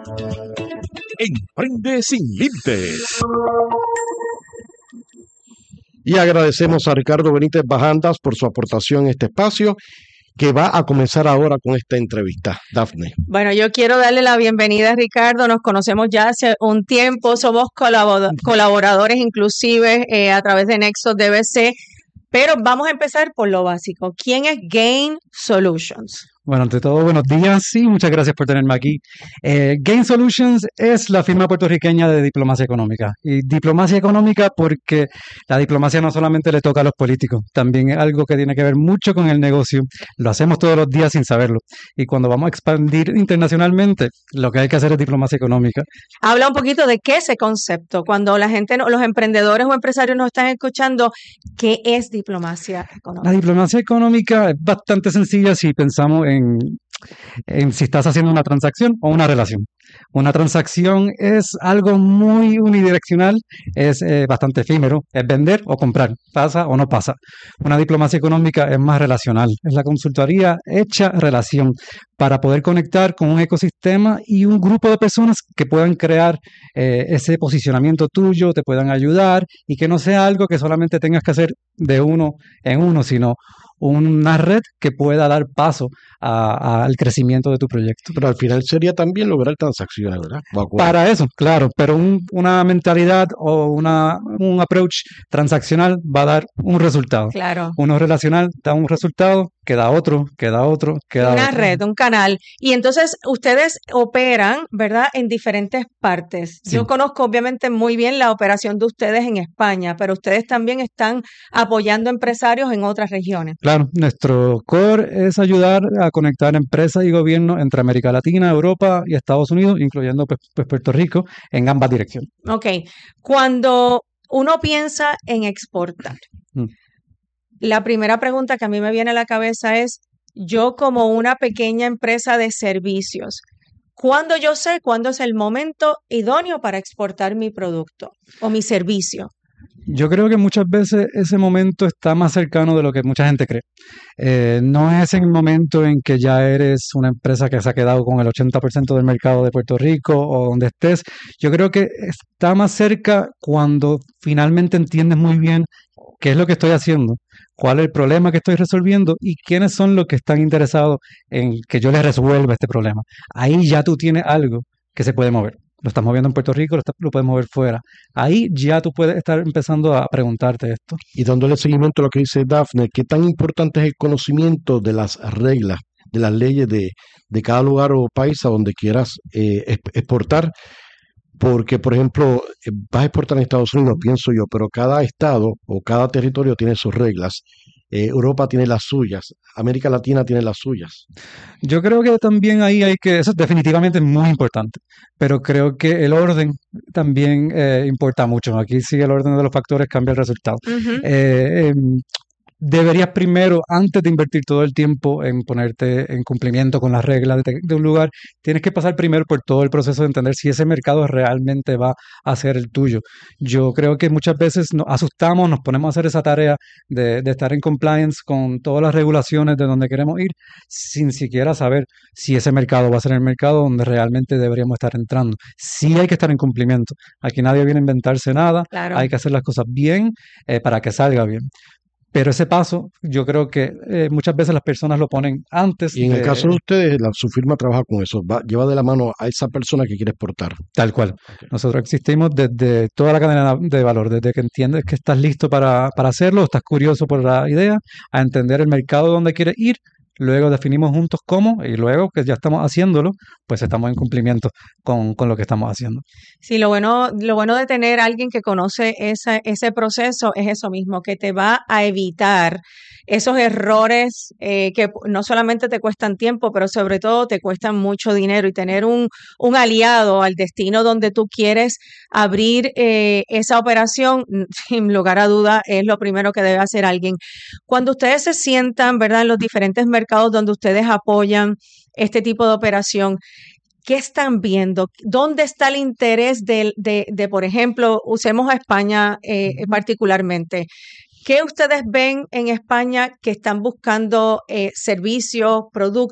Emprende sin límites. Y agradecemos a Ricardo Benítez Bajandas por su aportación en este espacio que va a comenzar ahora con esta entrevista. Dafne. Bueno, yo quiero darle la bienvenida a Ricardo. Nos conocemos ya hace un tiempo, somos colaboradores inclusive a través de Nexos DBC, pero vamos a empezar por lo básico. ¿Quién es Gain Solutions? Bueno, ante todo, buenos días y muchas gracias por tenerme aquí. Gain Solutions es la firma puertorriqueña de diplomacia económica. Y diplomacia económica porque la diplomacia no solamente le toca a los políticos, también es algo que tiene que ver mucho con el negocio. Lo hacemos todos los días sin saberlo. Y cuando vamos a expandir internacionalmente, lo que hay que hacer es diplomacia económica. Habla un poquito de qué es ese concepto. Cuando la gente, los emprendedores o empresarios nos están escuchando, ¿qué es diplomacia económica? La diplomacia económica es bastante sencilla si pensamos en si estás haciendo una transacción o una relación. Una transacción es algo muy unidireccional, es bastante efímero, es vender o comprar, pasa o no pasa. Una diplomacia económica es más relacional, es la consultoría hecha relación para poder conectar con un ecosistema y un grupo de personas que puedan crear ese posicionamiento tuyo, te puedan ayudar y que no sea algo que solamente tengas que hacer de uno en uno, sino una red que pueda dar paso al crecimiento de tu proyecto. Pero al final sería también lograr transacciones, ¿verdad? Para eso, claro, pero una mentalidad o un approach transaccional va a dar un resultado. Claro. Uno relacional da un resultado, queda otro. Una red, un canal. Y entonces ustedes operan, ¿verdad?, en diferentes partes. Sí. Yo conozco obviamente muy bien la operación de ustedes en España, pero ustedes también están apoyando empresarios en otras regiones. Claro, nuestro core es ayudar a conectar empresas y gobiernos entre América Latina, Europa y Estados Unidos, incluyendo pues Puerto Rico, en ambas direcciones. Ok, cuando uno piensa en exportar, la primera pregunta que a mí me viene a la cabeza es, yo como una pequeña empresa de servicios, ¿cuándo yo sé cuándo es el momento idóneo para exportar mi producto o mi servicio? Yo creo que muchas veces ese momento está más cercano de lo que mucha gente cree. No es en el momento en que ya eres una empresa que se ha quedado con el 80% del mercado de Puerto Rico o donde estés. Yo creo que está más cerca cuando finalmente entiendes muy bien qué es lo que estoy haciendo, cuál es el problema que estoy resolviendo y quiénes son los que están interesados en que yo les resuelva este problema. Ahí ya tú tienes algo que se puede mover. Lo estás moviendo en Puerto Rico, lo puedes mover fuera. Ahí ya tú puedes estar empezando a preguntarte esto. Y dándole seguimiento a lo que dice Dafne, ¿qué tan importante es el conocimiento de las reglas, de las leyes de cada lugar o país a donde quieras exportar? Porque, por ejemplo, vas a exportar en Estados Unidos, pienso yo, pero cada estado o cada territorio tiene sus reglas. Europa tiene las suyas, América Latina tiene las suyas. Yo creo que también ahí eso definitivamente es muy importante, pero creo que el orden también importa mucho. Aquí sí el orden de los factores cambia el resultado. Deberías primero, antes de invertir todo el tiempo en ponerte en cumplimiento con las reglas de un lugar, tienes que pasar primero por todo el proceso de entender si ese mercado realmente va a ser el tuyo. Yo creo que muchas veces nos asustamos, nos ponemos a hacer esa tarea de estar en compliance con todas las regulaciones de donde queremos ir, sin siquiera saber si ese mercado va a ser el mercado donde realmente deberíamos estar entrando. Sí hay que estar en cumplimiento. Aquí nadie viene a inventarse nada, Claro. Hay que hacer las cosas bien para que salga bien. Pero ese paso, yo creo que muchas veces las personas lo ponen antes. Y en el caso de ustedes, su firma trabaja con eso, lleva de la mano a esa persona que quiere exportar. Tal cual. Nosotros existimos desde toda la cadena de valor, desde que entiendes que estás listo para hacerlo, estás curioso por la idea, a entender el mercado donde quieres ir, luego definimos juntos cómo y luego que ya estamos haciéndolo, pues estamos en cumplimiento con lo que estamos haciendo. Sí, lo bueno de tener a alguien que conoce ese proceso es eso mismo, que te va a evitar esos errores que no solamente te cuestan tiempo, pero sobre todo te cuestan mucho dinero, y tener un aliado al destino donde tú quieres abrir esa operación, sin lugar a duda, es lo primero que debe hacer alguien. Cuando ustedes se sientan, ¿verdad?, en los diferentes mercados donde ustedes apoyan este tipo de operación, ¿qué están viendo? ¿Dónde está el interés de por ejemplo, usemos a España particularmente? ¿Qué ustedes ven en España que están buscando servicios, productos?